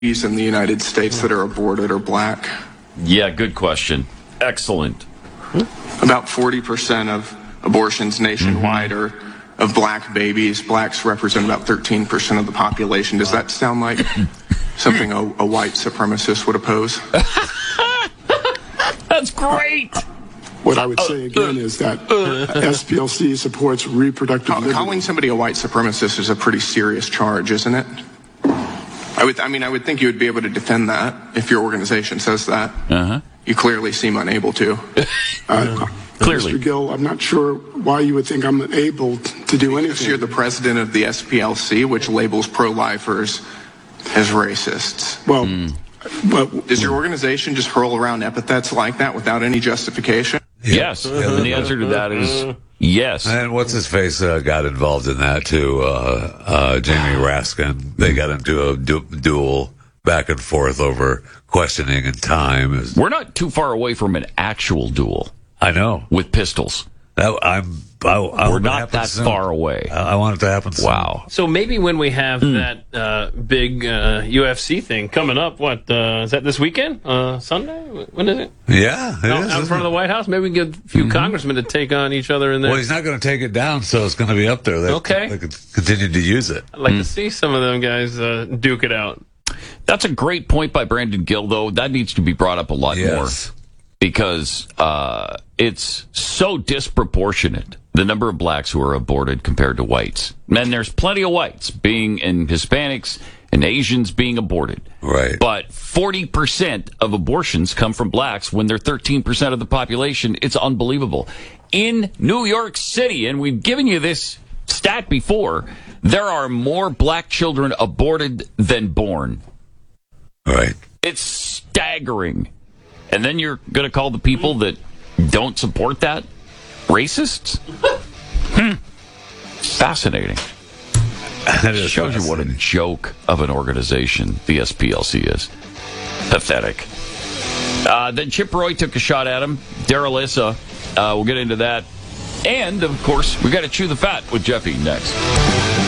in the United States that are aborted are black? Yeah, good question. Excellent. About 40% of abortions nationwide are of black babies. Blacks represent about 13% of the population. Does that sound like something a white supremacist would oppose? That's great. What I would say again is that SPLC supports reproductive liberty. Calling somebody a white supremacist is a pretty serious charge, isn't it? I would think you would be able to defend that if your organization says that. You clearly seem unable to. Clearly. Mr. Gill, I'm not sure why you would think I'm able to do anything. Because you're the president of the SPLC, which labels pro-lifers as racists. Well, does your organization just hurl around epithets like that without any justification? Yes. And the answer to that is yes. And what's his face got involved in that too? Jamie Raskin. They got into a duel back and forth over questioning and time. We're not too far away from an actual duel. I know. With pistols. We're not that far away. I want it to happen soon. Wow. So maybe when we have that big UFC thing coming up, is that this weekend? Sunday? When is it? Yeah, it is, out in front of the White House? Maybe we can get a few congressmen to take on each other in there. Well, he's not going to take it down, so it's going to be up there. They could continue to use it. I'd like to see some of them guys duke it out. That's a great point by Brandon Gill, though. That needs to be brought up a lot more. Because it's so disproportionate, the number of blacks who are aborted compared to whites. And there's plenty of whites and Hispanics and Asians being aborted. Right. But 40% of abortions come from blacks when they're 13% of the population. It's unbelievable. In New York City, and we've given you this stat before, there are more black children aborted than born. Right. It's staggering. And then you're going to call the people that don't support that racists? Fascinating. That shows you what a joke of an organization the SPLC is. Pathetic. Then Chip Roy took a shot at him. Daryl Issa. We'll get into that. And, of course, we got to chew the fat with Jeffy next.